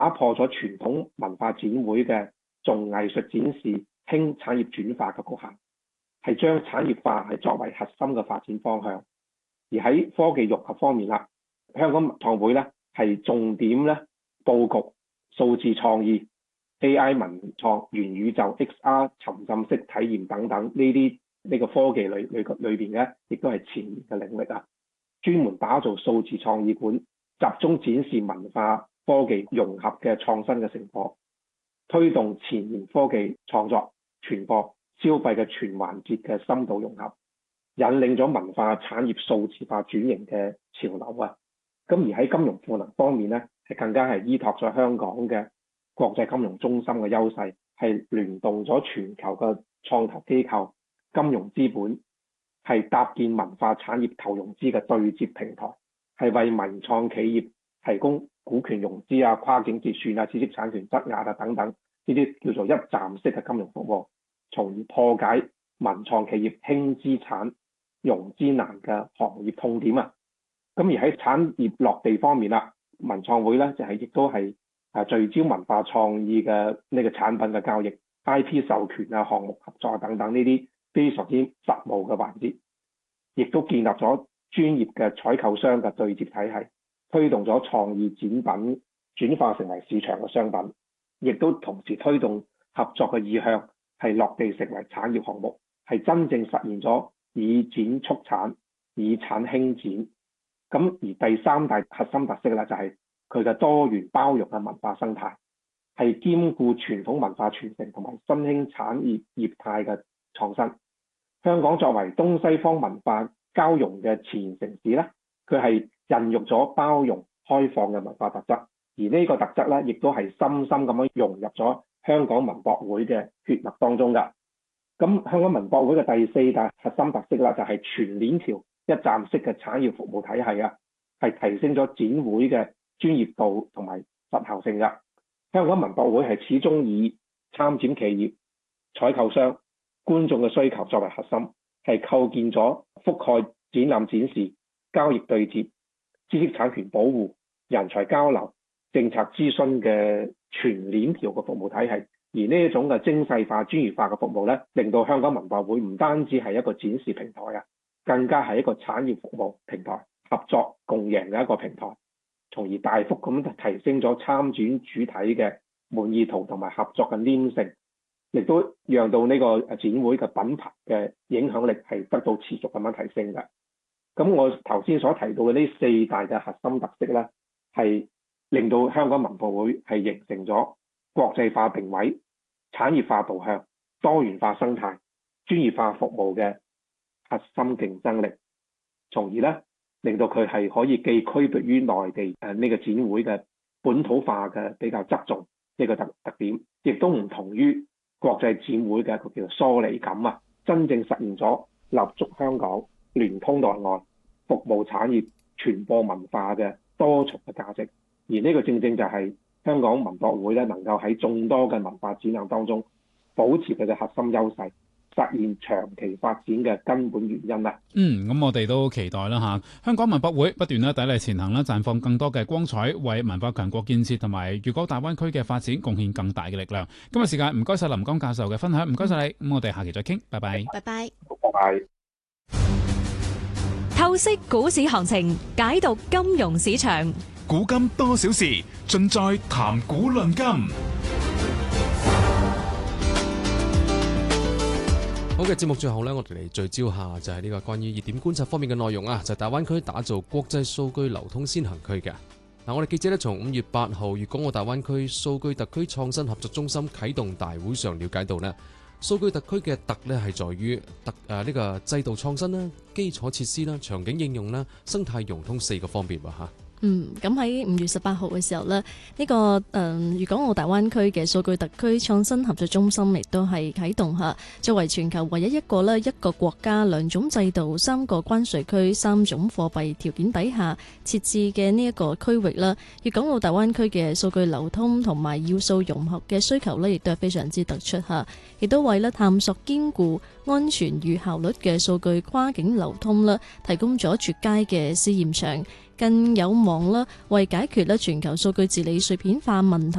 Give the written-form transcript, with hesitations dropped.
打破咗傳統文化展會嘅重藝術展示輕產業轉化嘅局限，係將產業化係作為核心嘅發展方向。而喺科技融合方面啦，香港文創會咧係重點咧佈局數字創意、AI 文創、元宇宙、XR 沉浸式體驗等等呢個科技裏邊咧，亦都係前沿嘅領域啊！專門打造數字創意館，集中展示文化科技融合嘅創新嘅成果，推動前沿科技創作、傳播、消費嘅全環節嘅深度融合，引領咗文化產業數字化轉型嘅潮流啊！咁而喺金融賦能方面咧，係更加係依託咗香港嘅國際金融中心嘅優勢，係聯動咗全球嘅創投機構、金融資本，係搭建文化產業投融資嘅對接平台，係為文創企業提供股權融資啊、跨境結算啊、知識產權質押啊等等呢啲叫做一站式嘅金融服務，從而破解文創企業輕資產融資難嘅行業痛點啊！咁而喺產業落地方面啦，文創會咧就係亦都係聚焦文化創意嘅呢個產品嘅交易、IP 授權啊、項目合作等等呢啲非常之實務嘅環節，亦都建立咗專業嘅採購商嘅對接體系，推動咗創意展品轉化成為市場嘅商品，亦都同時推動合作嘅意向係落地成為產業項目，係真正實現咗以展促產、以產興展。咁而第三大核心特色咧，就係佢嘅多元包容嘅文化生態，係兼顧傳統文化傳承同埋新興產業業態嘅創新。香港作為東西方文化交融嘅前沿城市咧，佢係孕育咗包容開放嘅文化特質，而呢個特質咧，亦都係深深咁樣融入咗香港文博會嘅血脈當中㗎。咁香港文博會嘅第四大核心特色啦，就係全鏈條一站式嘅產業服務體系啊，係提升咗展會嘅專業度同埋實效性㗎。香港文博會係始終以參展企業、採購商、觀眾嘅需求作為核心，係構建咗覆蓋展覽展示、交易對接、知識產權保護、人才交流、政策諮詢嘅全鏈條嘅服務體系。而呢一種嘅精細化、專業化嘅服務咧，令到香港文博會唔單止係一個展示平台啊，更加係一個產業服務平台、合作共贏嘅一個平台，從而大幅咁提升咗參展主體嘅滿意度同埋合作嘅黏性，亦都讓到呢個展會嘅品牌嘅影響力係得到持續咁樣提升嘅。咁我頭先所提到嘅呢四大嘅核心特色咧，係令到香港文博會係形成咗國際化定位、產業化導向、多元化生態、專業化服務嘅核心競爭力，從而咧令到佢係可以既區別於內地呢個展會嘅本土化嘅比較側重呢個特點，亦都唔同於國際展會嘅一個叫做疏離感啊，真正實現咗立足香港、聯通內外、服務產業、傳播文化嘅多重嘅價值。而呢個正正就係香港文博會咧，能夠喺眾多嘅文化展覽當中保持佢嘅核心優勢，實現長期發展嘅根本原因啦。 咁我哋都期待啦嚇，香港文博會不斷咧砥礪前行啦，綻放更多嘅光彩，為文化強國建設同埋粵港大灣區嘅發展貢獻更大嘅力量。今日時間唔該晒林江教授嘅分享，唔該晒你。咁我哋下期再傾，拜拜。 拜拜。 拜拜。 透析股市行情，解讀金融市場。 古今多少事，盡在談股論金。 好嘅，節目最後呢，我哋嚟聚焦下就係呢個關於熱點觀察方面嘅內容啊，就係大灣區打造國際數據流通先行區嘅。我哋記者呢，從5月8號粵港澳大灣區數據特區創新合作中心啟動大會上了解到呢，數據特區嘅特呢係在於呢個制度創新啦、基礎設施啦、場景應用啦、生態融通4個方面喎嚇。 咁喺5月18號嘅時候呢，呢個粵港澳大灣區嘅數據特區創新合作中心亦都係啟動嚇，作為全球唯一一個一個國家兩種制度3個關稅區3種貨幣條件底下設置嘅呢一個區域啦。粵港澳大灣區嘅數據流通同埋要素融合嘅需求呢，亦都係非常之突出嚇，亦都為探索堅固安全與效率嘅數據跨境流通啦，提供咗絕佳嘅試驗場。 更有望啦為解決咧全球數據治理碎片化問題